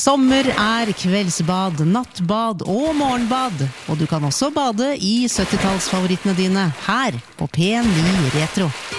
Sommer er kveldsbad, nattbad og morgenbad, og du kan også bade i 70-tallsfavorittene dine her på P9 Retro.